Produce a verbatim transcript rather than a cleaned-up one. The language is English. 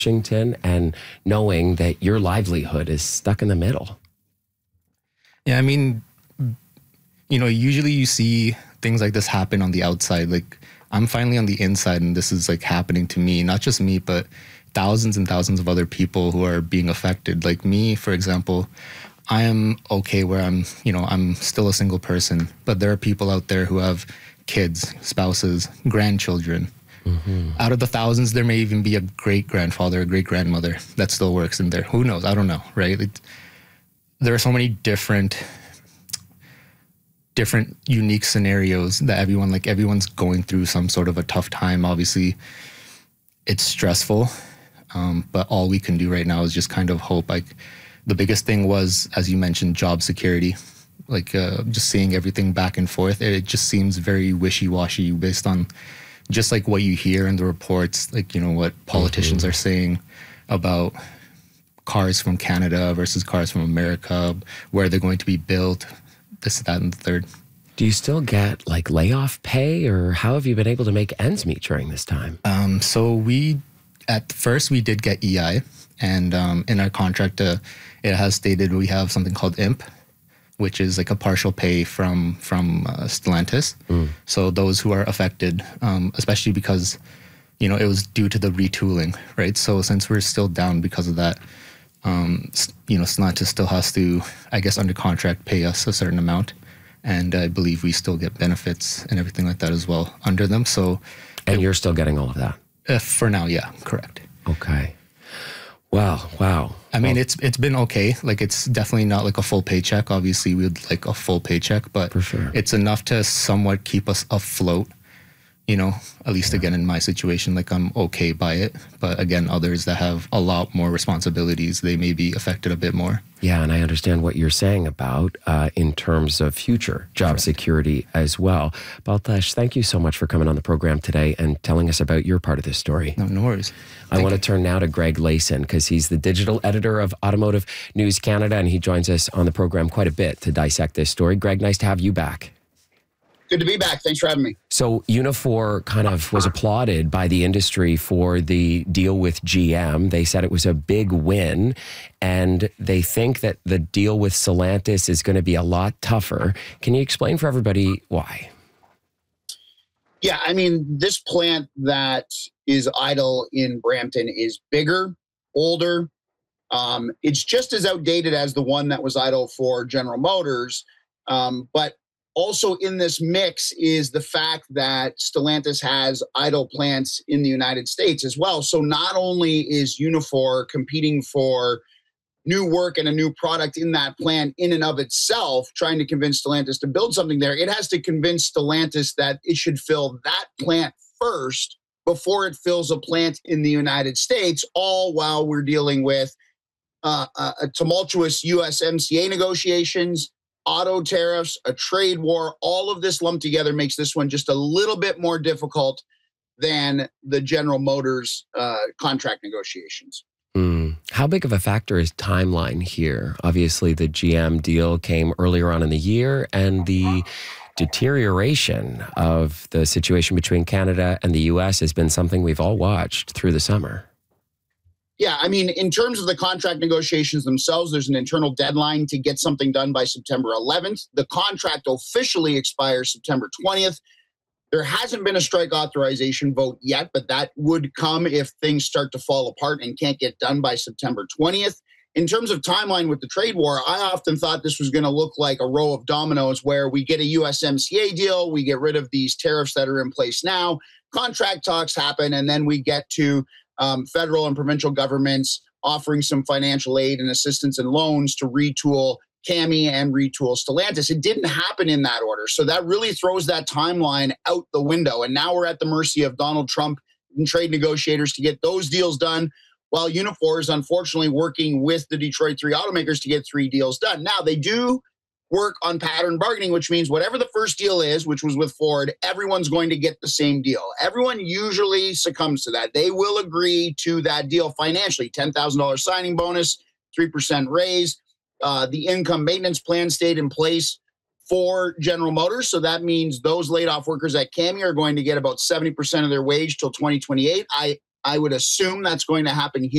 Washington and knowing that your livelihood is stuck in the middle? Yeah, I mean, you know, usually you see things like this happen on the outside. Like, I'm finally on the inside, and this is like happening to me, not just me, but thousands and thousands of other people who are being affected. Like me, for example, I am okay where I'm, you know, I'm still a single person, but there are people out there who have kids, spouses, grandchildren. Mm-hmm. Out of the thousands, there may even be a great-grandfather, a great-grandmother that still works in there. Who knows? I don't know, right? It, there are so many different, different unique scenarios that everyone, like everyone's going through some sort of a tough time. Obviously, it's stressful, um, but all we can do right now is just kind of hope. Like, the biggest thing was, as you mentioned, job security. Like, uh, just seeing everything back and forth, it just seems very wishy-washy based on just like what you hear in the reports, like, you know, what politicians mm-hmm. are saying about cars from Canada versus cars from America, where they're going to be built, this, that, and the third. Do you still get like layoff pay, or how have you been able to make ends meet during this time? Um, so we, at first we did get E I, and um, in our contract, uh, it has stated we have something called I M P, which is like a partial pay from from uh, Stellantis. Mm. So those who are affected, um, especially because, you know, it was due to the retooling, right? So since we're still down because of that, um, you know, Stellantis still has to, I guess, under contract, pay us a certain amount. And I believe we still get benefits and everything like that as well under them. So, and it, you're still getting all of that? Uh, for now, yeah, correct. Okay. Wow, wow. I mean, well, it's it's been okay. Like, it's definitely not like a full paycheck. Obviously, we'd like a full paycheck, but for sure, it's enough to somewhat keep us afloat. You know, at least yeah. again, in my situation, like, I'm okay by it. But again, others that have a lot more responsibilities, they may be affected a bit more. Yeah, and I understand what you're saying about uh, in terms of future job Correct. security as well. Baltesh, thank you so much for coming on the program today and telling us about your part of this story. No, no worries. I Thank want you. to turn now to Greg Layson, because he's the digital editor of Automotive News Canada, and he joins us on the program quite a bit to dissect this story. Greg, nice to have you back. Good to be back. Thanks for having me. So Unifor kind of was applauded by the industry for the deal with G M. They said it was a big win, and they think that the deal with Stellantis is going to be a lot tougher. Can you explain for everybody why? Yeah, I mean, this plant that is idle in Brampton is bigger, older. Um, it's just as outdated as the one that was idle for General Motors, um, but also in this mix is the fact that Stellantis has idle plants in the United States as well. So not only is Unifor competing for new work and a new product in that plant in and of itself, trying to convince Stellantis to build something there, it has to convince Stellantis that it should fill that plant first before it fills a plant in the United States, all while we're dealing with uh, a, a tumultuous U S M C A negotiations, auto tariffs, a trade war. All of this lumped together makes this one just a little bit more difficult than the General Motors uh, contract negotiations. Mm. How big of a factor is timeline here? Obviously, the G M deal came earlier on in the year, and the deterioration of the situation between Canada and the U S has been something we've all watched through the summer. Yeah, I mean, in terms of the contract negotiations themselves, there's an internal deadline to get something done by September eleventh. The contract officially expires September twentieth. There hasn't been a strike authorization vote yet, but that would come if things start to fall apart and can't get done by September twentieth. In terms of timeline with the trade war, I often thought this was going to look like a row of dominoes where we get a U S M C A deal, we get rid of these tariffs that are in place now, contract talks happen, and then we get to Um, federal and provincial governments offering some financial aid and assistance and loans to retool CAMI and retool Stellantis. It didn't happen in that order. So that really throws that timeline out the window. And now we're at the mercy of Donald Trump and trade negotiators to get those deals done, while Unifor is unfortunately working with the Detroit three automakers to get three deals done. Now, they do work on pattern bargaining, which means whatever the first deal is, which was with Ford, everyone's going to get the same deal. Everyone usually succumbs to that. They will agree to that deal financially. ten thousand dollars signing bonus, three percent raise. Uh, the income maintenance plan stayed in place for General Motors. So that means those laid off workers at CAMI are going to get about seventy percent of their wage till twenty twenty-eight. I, I would assume that's going to happen here.